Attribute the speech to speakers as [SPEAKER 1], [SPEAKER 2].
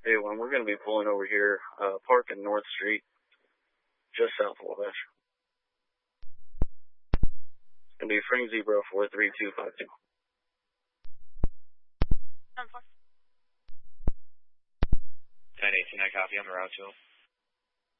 [SPEAKER 1] Hey, when we're going to be pulling over here, parking North Street, just south of Wabash. It's going to be Frame Zebra 43252.
[SPEAKER 2] 1018, I copy. On the route to him.